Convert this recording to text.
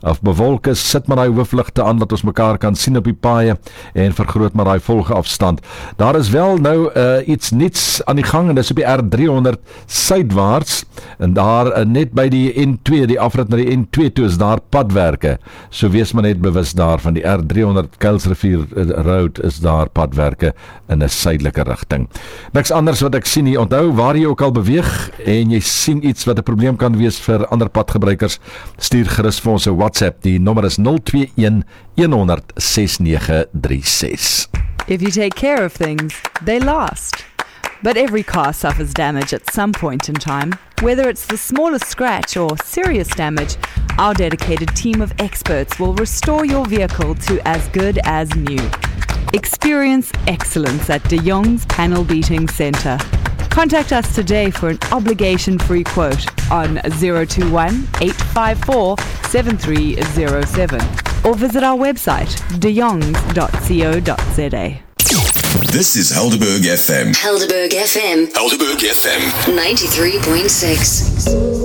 of bewolk is, sit maar daai hoofligte aan dat ons mekaar kan sien op die paaie en vergroot maar daai volgafstand. Daar is wel nou iets niets aan die gang en dis op die R300 suidwaarts en daar net by die N2, die afrit na die N2 toe is daar padwerke. So wees maar net bewus daar van die R300 Kuilsrivier Road is daar padwerke in 'n suidelike rigting. Niks anders wat ek sien nie. Onthou, waar jy ook al beweeg en jy sien iets wat 'n probleem kan wees vir ander padgebruikers, stuur gerus vir ons 'n WhatsApp. Die nommer is 021 100 6936. If you take care of things, they last. But every car suffers damage at some point in time. Whether it's the smallest scratch or serious damage, our dedicated team of experts will restore your vehicle to as good as new. Experience excellence at De Jong's Panel Beating Centre. Contact us today for an obligation-free quote on 021 854 7307 or visit our website dejongs.co.za. This is Helderberg FM. Helderberg FM. Helderberg FM. 93.6.